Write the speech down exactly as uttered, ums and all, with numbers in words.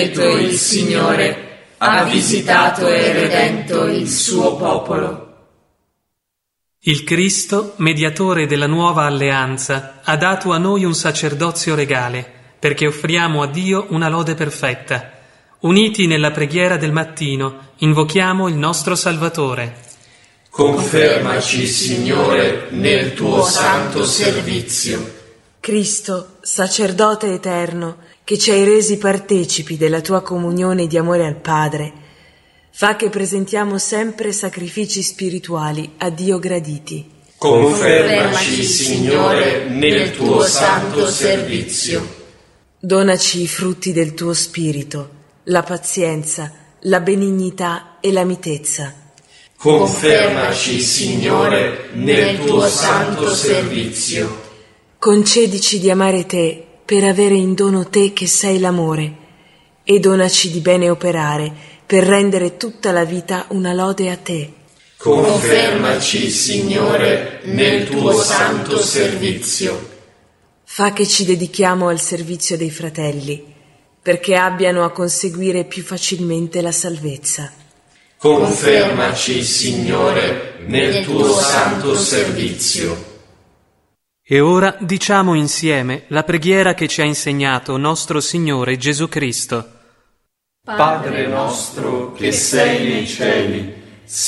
spirito il Signore ha visitato e redento il suo popolo. Il Cristo, mediatore della nuova alleanza, ha dato a noi un sacerdozio regale, perché offriamo a Dio una lode perfetta. Uniti nella preghiera del mattino, invochiamo il nostro Salvatore. Confermaci, Signore, nel tuo santo servizio. Cristo, sacerdote eterno, che ci hai resi partecipi della tua comunione di amore al Padre, fa che presentiamo sempre sacrifici spirituali a Dio graditi. Confermaci, Signore, nel tuo santo servizio. Donaci i frutti del tuo spirito, la pazienza, la benignità e la mitezza. Confermaci, Signore, nel tuo santo servizio. Concedici di amare te per avere in dono te che sei l'amore, e donaci di bene operare per rendere tutta la vita una lode a te. Confermaci, Signore, nel tuo santo servizio. Fa che ci dedichiamo al servizio dei fratelli, perché abbiano a conseguire più facilmente la salvezza. Confermaci, Signore, nel tuo santo servizio. E ora diciamo insieme la preghiera che ci ha insegnato nostro Signore Gesù Cristo. Padre nostro che sei nei cieli,